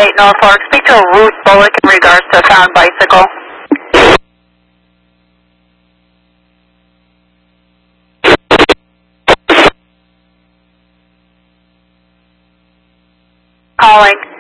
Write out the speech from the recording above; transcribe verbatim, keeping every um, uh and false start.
eight Norfolk. Speak to Ruth Bullock in regards to a found bicycle. Calling.